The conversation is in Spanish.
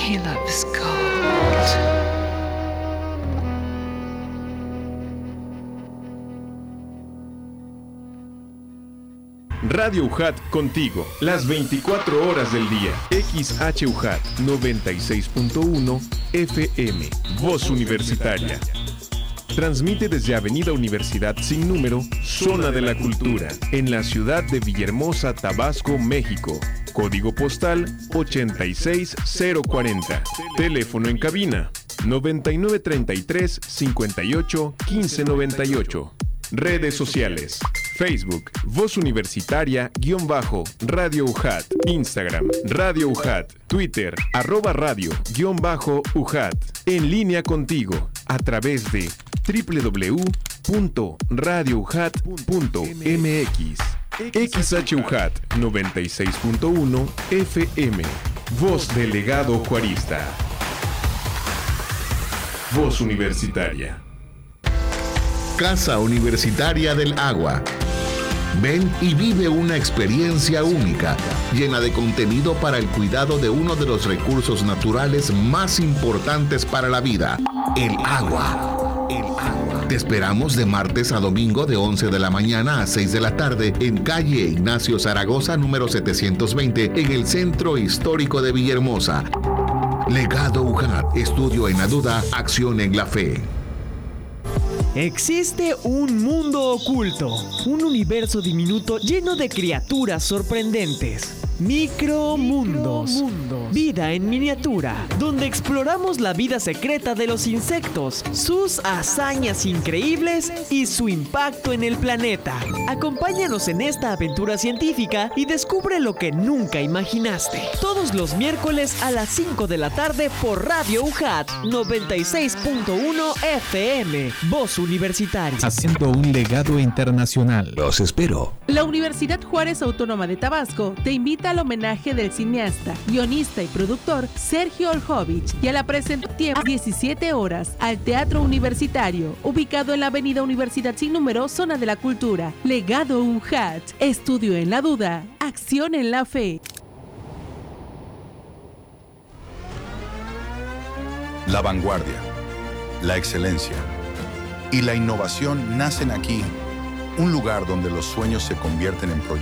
He loves gold. Radio UJAT contigo, las 24 horas del día. XHUJAT 96.1 FM, Voz Universitaria. Transmite desde Avenida Universidad sin número, Zona de la Cultura, en la ciudad de Villahermosa, Tabasco, México. Código postal 86040. Teléfono en cabina 9933 58 1598. Redes sociales: Facebook, Voz Universitaria _Radio UJAT, Instagram, Radio UJAT, Twitter, @radio_UJAT. En línea contigo a través de www.radioujat.mx. XHUJAT 96.1 FM. Voz del legado juarista. Voz Universitaria. Casa Universitaria del Agua. Ven y vive una experiencia única, llena de contenido para el cuidado de uno de los recursos naturales más importantes para la vida, el agua. El agua. Te esperamos de martes a domingo de 11 de la mañana a 6 de la tarde en calle Ignacio Zaragoza, número 720, en el Centro Histórico de Villahermosa. Legado UJAT, estudio en la duda, acción en la fe. Existe un mundo oculto, un universo diminuto lleno de criaturas sorprendentes. Micromundos. Vida en miniatura, donde exploramos la vida secreta de los insectos, sus hazañas increíbles y su impacto en el planeta. Acompáñanos en esta aventura científica y descubre lo que nunca imaginaste. Todos los miércoles a las 5 de la tarde por Radio UJAT 96.1 FM, Voz Universitaria. Haciendo un legado internacional. Los espero. La Universidad Juárez Autónoma de Tabasco te invita al homenaje del cineasta, guionista y productor Sergio Oljovich y a la presentación 17 horas al Teatro Universitario, ubicado en la Avenida Universidad sin número, Zona de la Cultura. Legado UJAT, estudio en la duda, acción en la fe. La vanguardia, la excelencia y la innovación nacen aquí, un lugar donde los sueños se convierten en proyectos.